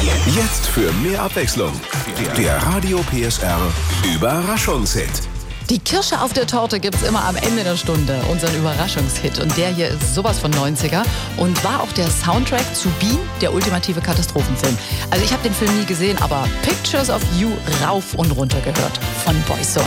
Jetzt für mehr Abwechslung. Der Radio PSR Überraschungshit. Die Kirsche auf der Torte gibt's immer am Ende der Stunde, unseren Überraschungshit. Und der hier ist sowas von 90er und war auch der Soundtrack zu Bean, der ultimative Katastrophenfilm. Also ich habe den Film nie gesehen, aber Pictures of You rauf und runter gehört von Boyzone.